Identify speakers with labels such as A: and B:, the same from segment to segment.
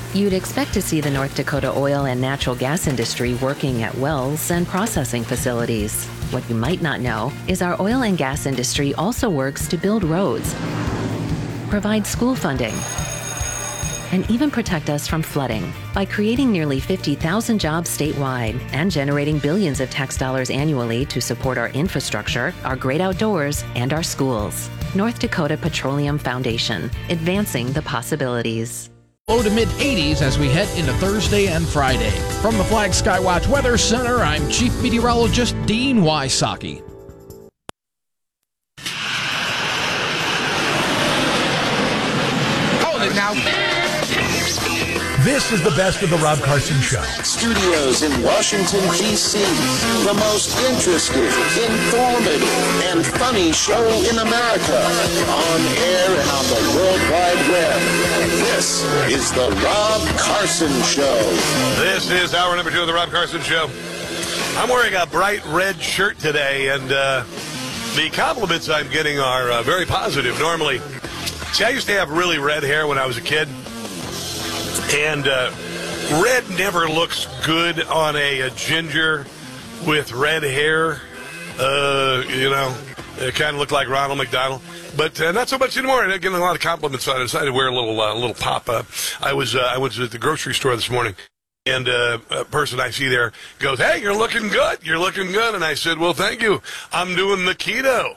A: You'd expect to see the North Dakota oil and natural gas industry working at wells and processing facilities. What you might not know is our oil and gas industry also works to build roads, provide school funding, and even protect us from flooding by creating nearly 50,000 jobs statewide and generating billions of tax dollars annually to support our infrastructure, our great outdoors, and our schools. North Dakota Petroleum Foundation, advancing the possibilities.
B: Low to mid-80s as we head into Thursday and Friday. From the Flag Skywatch Weather Center, I'm Chief Meteorologist Dean Wysocki.
C: Hold it now.
D: This is the best of the Rob Carson Show.
E: Studios in Washington, D.C. The most interesting, informative, and funny show in America. On air and on the World Wide Web. This is the Rob Carson Show.
F: This is hour number 2 of the Rob Carson Show. I'm wearing a bright red shirt today, and the compliments I'm getting are very positive. Normally, see, I used to have really red hair when I was a kid. And red never looks good on a ginger with red hair. It kind of looked like Ronald McDonald. But not so much anymore. I'm getting a lot of compliments on it. I decided to wear a little pop. I went to the grocery store this morning, and a person I see there goes, "Hey, you're looking good. You're looking good." And I said, "Well, thank you. I'm doing the keto.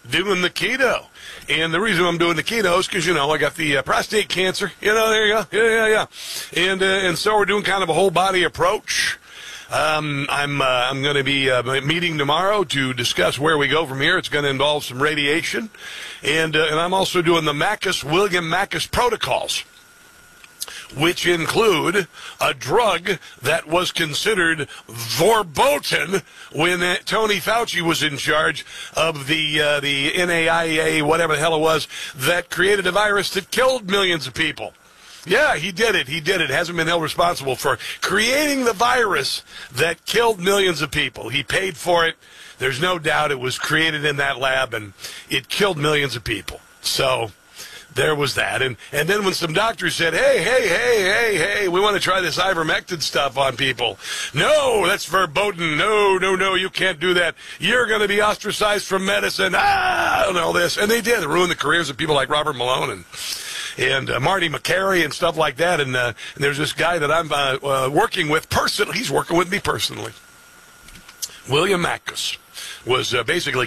F: And the reason I'm doing the keto is because, I got the prostate cancer. There you go. Yeah. And so we're doing kind of a whole body approach. I'm going to be meeting tomorrow to discuss where we go from here. It's going to involve some radiation. And I'm also doing the William Makis protocols, which include a drug that was considered verboten when Tony Fauci was in charge of the NAIA, whatever the hell it was, that created a virus that killed millions of people. Yeah, he did it. Hasn't been held responsible for creating the virus that killed millions of people. He paid for it. There's no doubt it was created in that lab, and it killed millions of people. So there was that. And then when some doctors said, hey, we want to try this ivermectin stuff on people. No, that's verboten. No, you can't do that. You're going to be ostracized from medicine. And all this. And they did. It ruined the careers of people like Robert Malone and Marty McCary and stuff like that. And there's this guy that I'm working with personally. He's working with me personally. William Makis was basically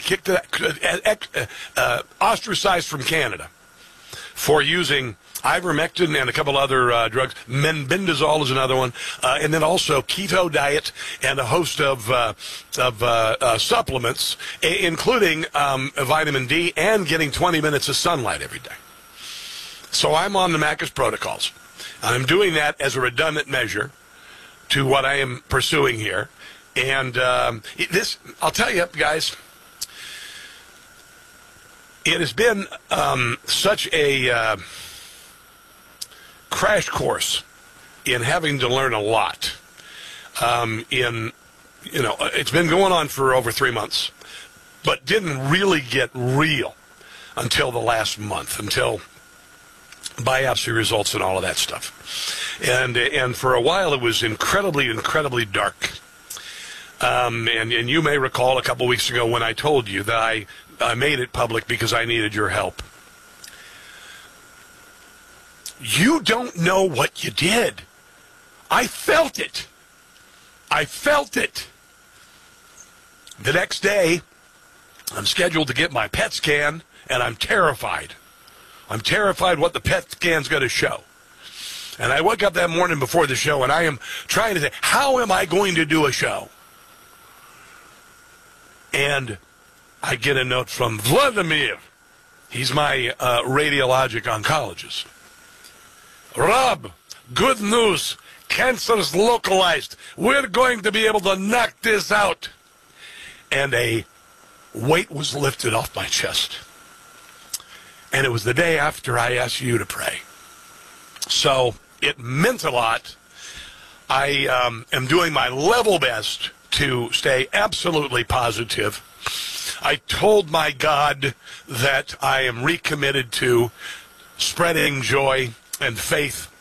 F: ostracized from Canada for using ivermectin and a couple other drugs. Mebendazole is another one. And then also keto diet and a host of supplements, including vitamin D and getting 20 minutes of sunlight every day. So I'm on the Makis protocols. I'm doing that as a redundant measure to what I am pursuing here. And this, I'll tell you, guys, it has been such a crash course in having to learn a lot. It's been going on for over 3 months, but didn't really get real until the last month, until biopsy results and all of that stuff. And for a while it was incredibly dark. And you may recall a couple weeks ago when I told you that I made it public because I needed your help. You don't know what you did. I felt it. The next day, I'm scheduled to get my PET scan, and I'm terrified. I'm terrified what the PET scan's going to show. And I woke up that morning before the show, and I am trying to say, how am I going to do a show? And I get a note from Vladimir. He's my radiologic oncologist. Rob, good news. Cancer's localized. We're going to be able to knock this out. And a weight was lifted off my chest. And it was the day after I asked you to pray. So it meant a lot. I am doing my level best to stay absolutely positive. I told my God that I am recommitted to spreading joy and faith